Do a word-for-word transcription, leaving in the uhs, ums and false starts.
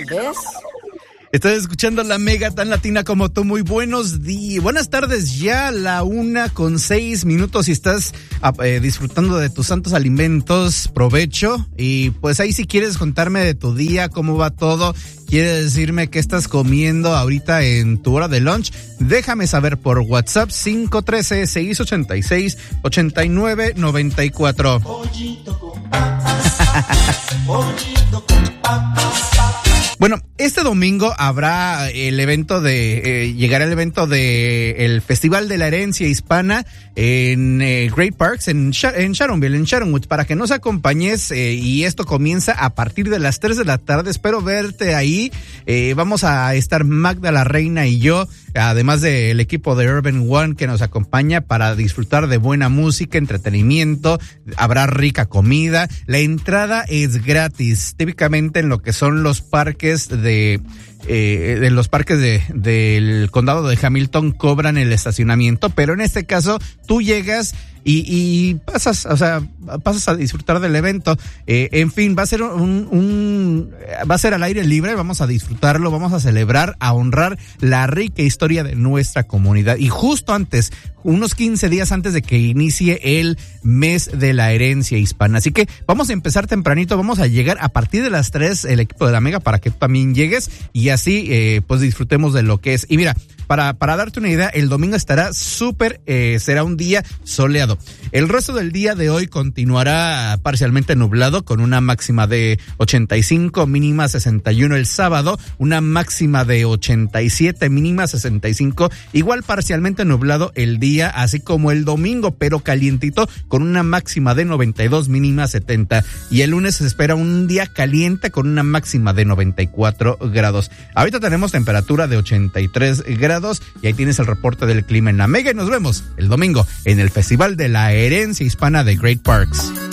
¿Ves? Estás escuchando la Mega tan latina como tú. Muy buenos días, buenas tardes, ya la una con seis minutos y estás eh, disfrutando de tus santos alimentos. Provecho. Y pues ahí si quieres contarme de tu día, cómo va todo, quieres decirme qué estás comiendo ahorita en tu hora de lunch, déjame saber por WhatsApp cinco uno tres, seis ocho seis, ocho nueve nueve cuatro. Pollito con papas, pollito con papas. Bueno, este domingo habrá el evento de, eh, llegará el evento de el Festival de la Herencia Hispana en eh, Great Parks, en, Sha- en Sharonville, en Sharonwood, para que nos acompañes, eh, y esto comienza a partir de las tres de la tarde, espero verte ahí. Eh, vamos a estar Magda la Reina y yo, además del equipo de Urban One que nos acompaña para disfrutar de buena música, entretenimiento, habrá rica comida, la entrada es gratis, típicamente en lo que son los parques de eh, de los parques de del condado de Hamilton cobran el estacionamiento, pero en este caso tú llegas y, y pasas, o sea, pasas a disfrutar del evento. Eh, en fin, va a ser un, un, va a ser al aire libre, vamos a disfrutarlo, vamos a celebrar, a honrar la rica historia de nuestra comunidad. Y justo antes, unos quince días antes de que inicie el mes de la herencia hispana. Así que vamos a empezar tempranito, vamos a llegar a partir de las tres, el equipo de la Mega, para que tú también llegues y así eh, pues disfrutemos de lo que es. Y mira, para, para darte una idea, el domingo estará súper, eh, será un día soleado. El resto del día de hoy continuará parcialmente nublado con una máxima de ochenta y cinco, mínima sesenta y uno el sábado, una máxima de ochenta y siete, mínima sesenta y cinco, igual parcialmente nublado el día, así como el domingo, pero calientito con una máxima de noventa y dos, mínima setenta, y el lunes se espera un día caliente con una máxima de noventa y cuatro grados. Ahorita tenemos temperatura de ochenta y tres grados y ahí tienes el reporte del clima en la Mega y nos vemos el domingo en el Festival de la Herencia Hispana de Great Parks.